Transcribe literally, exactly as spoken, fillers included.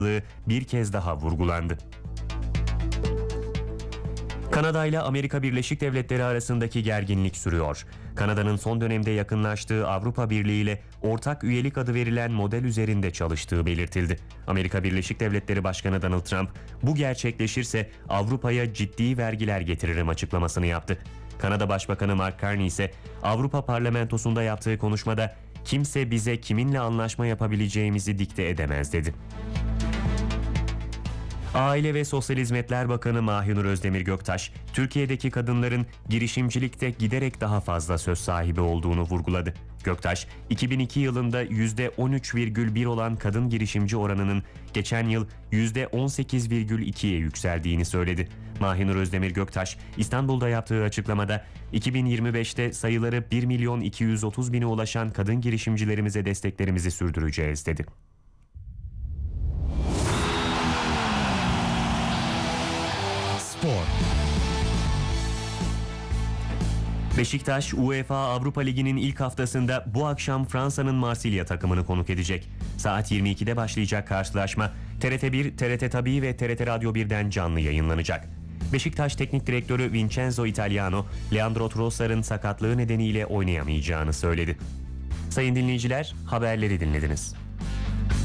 bir kez daha vurgulandı. Kanada ile Amerika Birleşik Devletleri arasındaki gerginlik sürüyor. Kanada'nın son dönemde yakınlaştığı Avrupa Birliği ile ortak üyelik adı verilen model üzerinde çalıştığı belirtildi. Amerika Birleşik Devletleri Başkanı Donald Trump, bu gerçekleşirse Avrupa'ya ciddi vergiler getiririm açıklamasını yaptı. Kanada Başbakanı Mark Carney ise Avrupa Parlamentosu'nda yaptığı konuşmada "Kimse bize kiminle anlaşma yapabileceğimizi dikte edemez" dedi. Aile ve Sosyal Hizmetler Bakanı Mahinur Özdemir Göktaş, Türkiye'deki kadınların girişimcilikte giderek daha fazla söz sahibi olduğunu vurguladı. Göktaş, iki bin iki yılında yüzde on üç virgül bir olan kadın girişimci oranının geçen yıl yüzde on sekiz virgül ikiye yükseldiğini söyledi. Mahinur Özdemir Göktaş, İstanbul'da yaptığı açıklamada iki bin yirmi beşte sayıları bir milyon iki yüz otuz bine ulaşan kadın girişimcilerimize desteklerimizi sürdüreceğiz dedi. Spor. Beşiktaş, UEFA Avrupa Ligi'nin ilk haftasında bu akşam Fransa'nın Marsilya takımını konuk edecek. Saat yirmi ikide başlayacak karşılaşma T R T bir, T R T Tabii ve T R T Radyo birden canlı yayınlanacak. Beşiktaş Teknik Direktörü Vincenzo Italiano, Leandro Trossard'ın sakatlığı nedeniyle oynayamayacağını söyledi. Sayın dinleyiciler, haberleri dinlediniz.